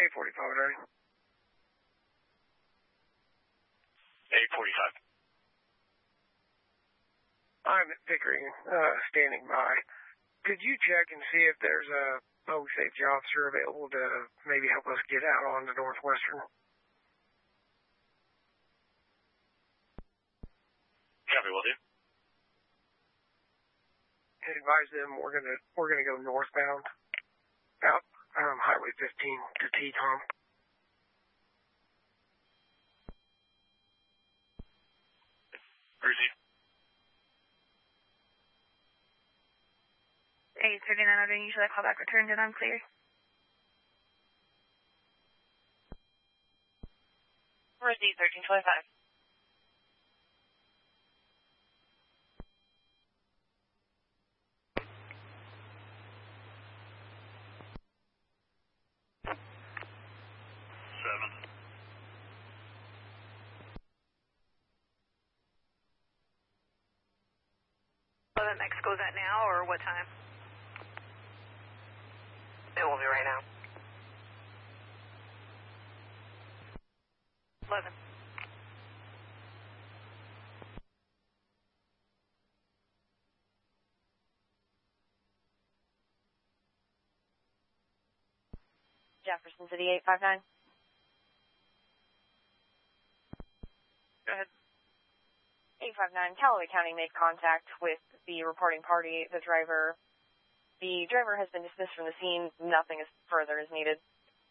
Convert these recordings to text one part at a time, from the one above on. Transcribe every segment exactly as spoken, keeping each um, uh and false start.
eight forty-five, Daddy. eight forty-five. I'm at Pickering, uh, standing by. Could you check and see if there's a public safety officer available to maybe help us get out on the Northwestern? Copy, will do. And advise them we're gonna we're gonna go northbound, out um, Highway fifteen to T-Tom. Where is he? eight thirty-nine, I'm doing usually call back returned and I'm clear. Where's D thirteen twenty-five? Seven. eleven Mexico, is that now or what time? It will be right now. eleven. Jefferson City eight five nine. Go ahead. eight five nine, Callaway County made contact with the reporting party, the driver. The driver has been dismissed from the scene. Nothing is further is needed.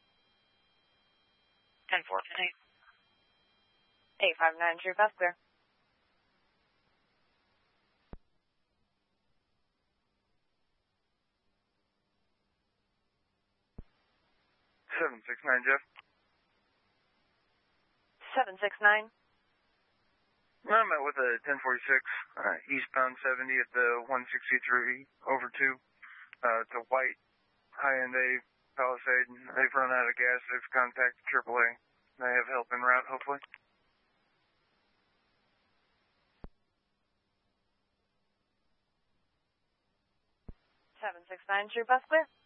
ten four. eight. eight five nine, true, that's clear. seven six nine, Jeff. seven six nine. I'm at with a ten forty-six, uh, eastbound seventy at the one sixty-three over two. Uh, it's a white high-end A Palisade. They've run out of gas. They've contacted triple A. They have help en route, hopefully. seven six nine, true, bus clear.